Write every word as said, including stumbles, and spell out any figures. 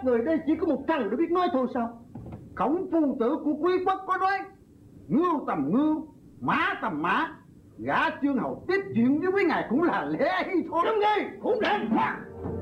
người đây chỉ có một thằng để biết nói thôi sao? Khổng phu tử của quý quốc có nói ngưu tầm ngưu, mã tầm mã, gã Chương Hầu tiếp chuyện với quý ngài cũng là lẽ hay thôi. Lâm Nghi, khốn nạn!